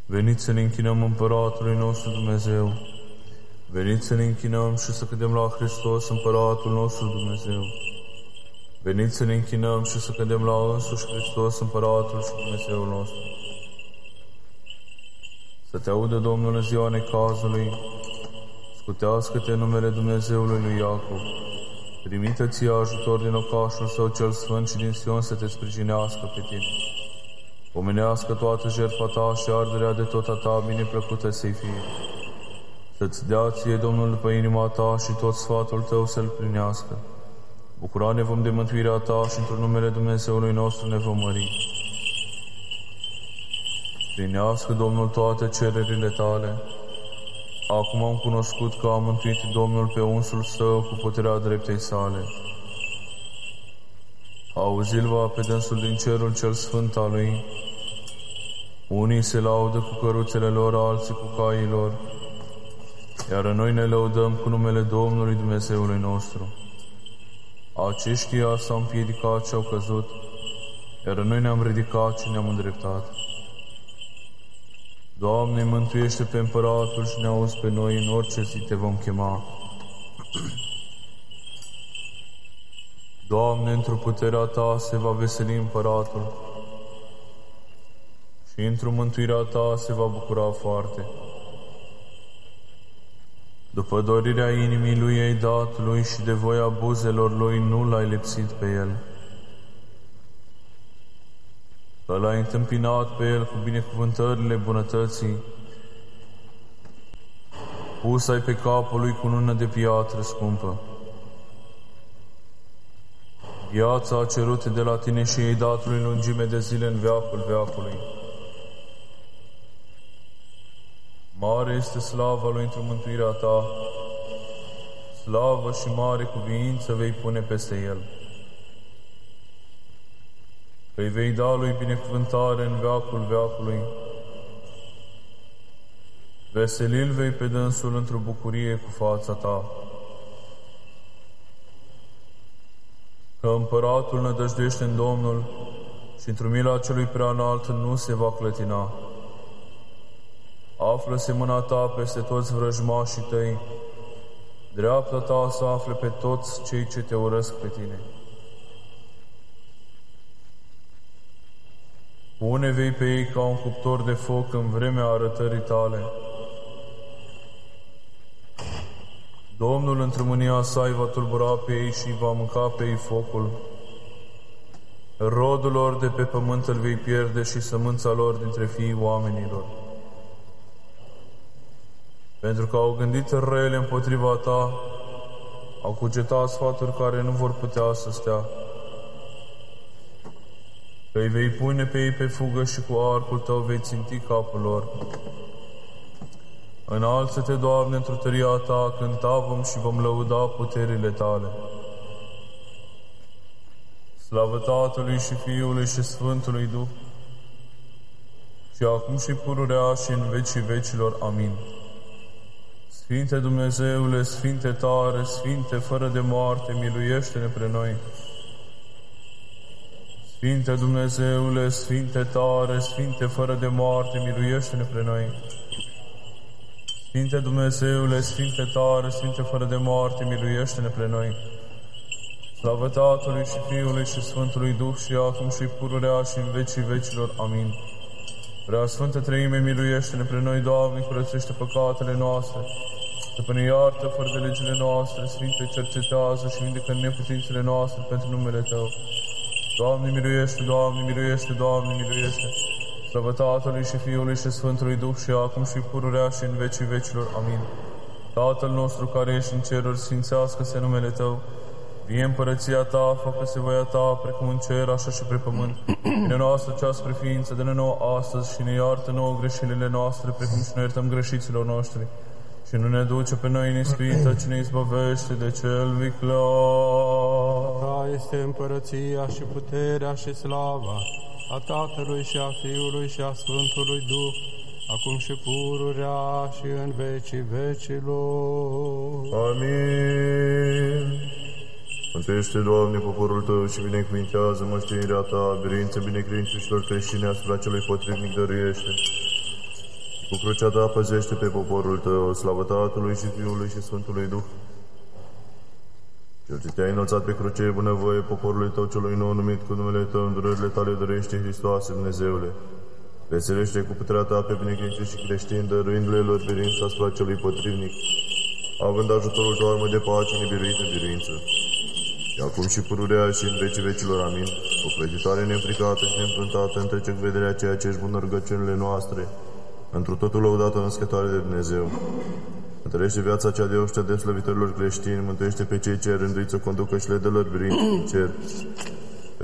Veniți să ne închinăm Împăratului nostru Dumnezeu. Veniți să ne închinăm și să cădem la Hristos, Împăratul nostru Dumnezeu. Veniți să ne închinăm și să cădem la însuși Hristos, Împăratul și Dumnezeul nostru. Să te audă Domnul în ziua necazului, scutească-te în numele Dumnezeului lui Iacov. Trimită ție ajutor din ocașul său cel sfânt și din Sion să te sprijinească pe tine. Omenească toată jertfa ta și arderea de tot a ta bineplăcută să-i fie. Să-ți dea ție Domnul după inima ta și tot sfatul tău să-l plinească. Bucura ne vom de mântuirea ta și într-un numele Dumnezeului nostru ne vom mări. Plinească Domnul toate cererile tale. Acum am cunoscut că a mântuit Domnul pe unsul său cu puterea dreptei sale. Auzi-l va pe dânsul din cerul cel sfânt al lui. Unii se laudă cu căruțele lor, alții cu caii lor, iar noi ne lăudăm cu numele Domnului Dumnezeului nostru. Aceștia s-au împiedicat și au căzut, iar noi ne-am ridicat și ne-am îndreptat. Doamne, mântuiește pe Împăratul și ne auzi pe noi, în orice zi te vom chema. Doamne, într-o puterea ta se va veseli Împăratul și într-o mântuirea ta se va bucura foarte. După dorirea inimii lui ai dat lui și de voia buzelor lui nu l-ai lipsit pe el. Că l-ai întâmpinat pe el cu binecuvântările bunătății, pus ai pe capul lui cunună de piatră scumpă. Viața a cerut de la tine și ei dat lui lungime de zile în veacul veacului. Mare este slava lui într-o mântuirea ta, slavă și mare cuviință vei pune peste el. Îi vei da lui binecuvântare în veacul veacului. Veselil vei pe dânsul într-o bucurie cu fața ta. Că Împăratul nădăjduiește în Domnul și într-o mila celui prea înalt nu se va clătina. Află-se mâna ta peste toți vrăjmașii tăi, dreapta ta să afle pe toți cei ce te urăsc pe tine. Pune vei pe ei ca un cuptor de foc în vremea arătării tale. Domnul într-o mânia sa îi va tulbura pe ei și va mânca pe ei focul. Rodul lor de pe pământ îl vei pierde și sămânța lor dintre fiii oamenilor. Pentru că au gândit rele împotriva ta, au cugetat sfaturi care nu vor putea să stea. Că îi vei pune pe ei pe fugă și cu arcul tău vei ținti capul lor. Înalță-te, Doamne, într-o tăria ta, cânta vom și vom lăuda puterile tale. Slavă Tatălui și Fiului și Sfântului Duh, și acum și pururea și în vecii vecilor. Amin. Sfinte Dumnezeule, Sfinte tare, Sfinte fără de moarte, miluiește-ne pre noi. Sfinte Dumnezeule, Sfinte tare, Sfinte fără de moarte, miluiește-ne pre noi. Sfinte Dumnezeule, Sfinte tare, Sfinte fără de moarte, miluiește-ne pre noi. Slavă Tatălui și Fiului și Sfântului Duh și acum și pururea și în vecii vecilor. Amin. Prea Sfântă Treime, miluiește-ne pre noi, Doamne, curățește păcatele noastre, Stăpâne, iartă fără de legile noastre, Sfinte, cercetează și vindecă neputințele noastre pentru numele Tău. Doamne, miluiește, Doamne, miluiește, Doamne, miluiește. Slavă Tatălui și Fiului și Sfântului Duh și acum și pururea și în vecii vecilor. Amin. Tatăl nostru care ești în ceruri, sfințească-se numele Tău. Vie împărăția Ta, facă-se voia Ta, precum în cer, așa și pe pământ. Pâinea noastră cea spre ființă, dă-ne nouă astăzi și ne iartă nouă greșelile noastre, precum și noi iertăm greșiților noștri. Și nu ne duce pe noi în ispită, ci ne izbăvește de cel viclean. Ta este împărăția și puterea și slava a Tatălui și a Fiului și a Sfântului Duh, acum și pururea și în vecii vecilor. Amin. Mântuiește, Doamne, poporul Tău și binecuvintează moștenirea Ta, biruință binecredinților creștini asupra celui potrivnic dăruiește. Cu crucea ta păzește pe poporul tău, slavă Tatălui și Fiului și Sfântului Duh. Cel ce te-ai înălțat pe cruce e bunăvoie poporului tău celui nou numit cu numele tău, în durerile tale dorește, Hristoase, Dumnezeule. Veselește cu puterea ta pe binecredincioși și creștini, dăruindu-le lor biruință asupra celui potrivnic, având ajutorul tău armă de pace nebiruită biruință. Și acum și pururea și în vecii vecilor, amin. O clăditoare neînfricată și neînfruntată, întrece cu vederea ceea ce ești bună rugăciunile noastre, întru totul lăudată născătoare de Dumnezeu. Întărește viața cea de slăvitorilor creștini, mântuiește pe cei ce rânduiți să conducă și le dă lor biruință în cer.